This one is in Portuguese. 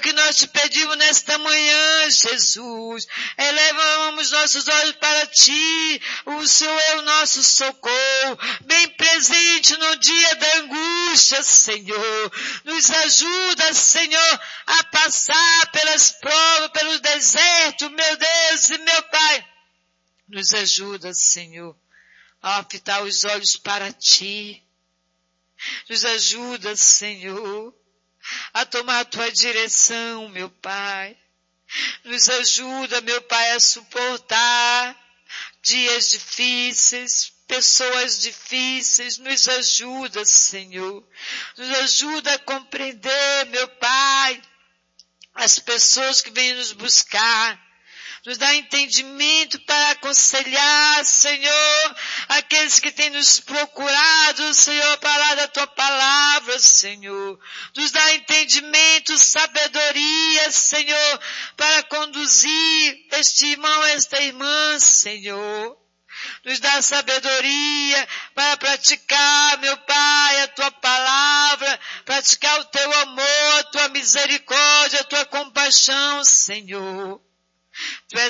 que nós te pedimos nesta manhã, Jesus. Elevamos nossos olhos para ti. O Senhor é o nosso socorro, bem presente no dia da angústia, Senhor. Nos ajuda, Senhor, a passar pelas provas, pelo deserto, meu Deus e meu Pai. Nos ajuda, Senhor, a fitar os olhos para ti. Nos ajuda, Senhor, a tomar a tua direção, meu Pai. Nos ajuda, meu Pai, a suportar dias difíceis, pessoas difíceis. Nos ajuda, Senhor. Nos ajuda a compreender, meu Pai, as pessoas que vêm nos buscar. Nos dá entendimento para aconselhar, Senhor, aqueles que têm nos procurado, Senhor, para da tua palavra, Senhor. Nos dá entendimento, sabedoria, Senhor, para conduzir este irmão, esta irmã, Senhor. Nos dá sabedoria para praticar, meu Pai, a tua palavra, praticar o teu amor, a tua misericórdia, a tua compaixão, Senhor. Tu és